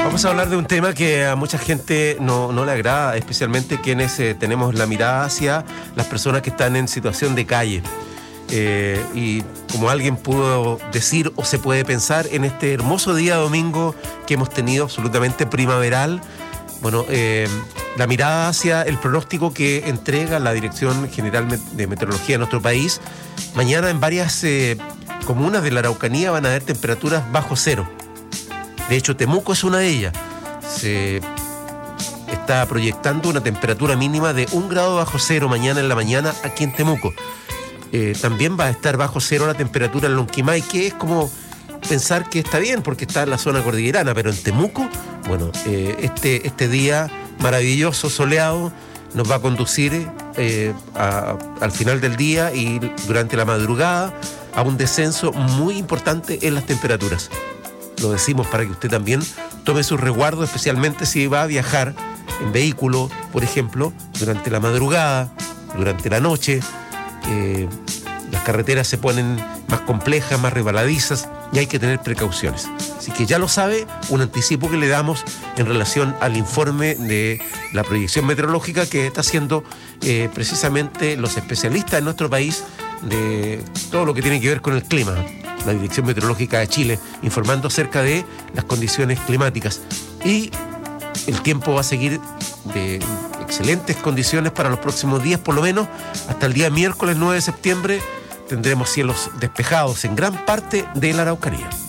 Vamos a hablar de un tema que a mucha gente no le agrada, especialmente quienes tenemos la mirada hacia las personas que están en situación de calle. Y como alguien pudo decir o se puede pensar en este hermoso día domingo que hemos tenido, absolutamente primaveral, bueno, la mirada hacia el pronóstico que entrega la Dirección General de Meteorología de nuestro país. Mañana en varias comunas de la Araucanía van a haber temperaturas bajo cero. De hecho, Temuco es una de ellas. Se está proyectando una temperatura mínima de 1 grado bajo cero mañana en la mañana aquí en Temuco. También va a estar bajo cero la temperatura en Lonquimay, que es como pensar que está bien porque está en la zona cordillerana, pero en Temuco, bueno, este día maravilloso, soleado, nos va a conducir al final del día y durante la madrugada a un descenso muy importante en las temperaturas. Lo decimos para que usted también tome sus resguardos, especialmente si va a viajar en vehículo, por ejemplo, durante la madrugada, durante la noche. Las carreteras se ponen más complejas, más resbaladizas y hay que tener precauciones. Así que ya lo sabe, un anticipo que le damos en relación al informe de la proyección meteorológica que está haciendo precisamente los especialistas en nuestro país de todo lo que tiene que ver con el clima. La Dirección Meteorológica de Chile informando acerca de las condiciones climáticas. Y el tiempo va a seguir de excelentes condiciones para los próximos días, por lo menos hasta el día miércoles 9 de septiembre tendremos cielos despejados en gran parte de la Araucanía.